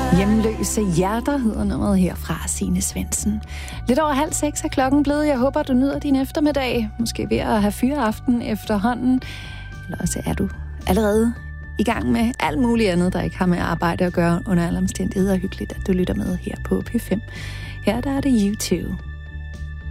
Hjemløse hjerter hedder nummeret her fra Signe Svendsen. Lidt over 5:30 er klokken blevet. Jeg håber, du nyder din eftermiddag. Måske ved at have fyreaften efterhånden. Eller også er du allerede i gang med alt muligt andet, der ikke har med arbejde at gøre. Under alle omstændigheder hyggeligt, at du lytter med her på P5. Her der er det YouTube.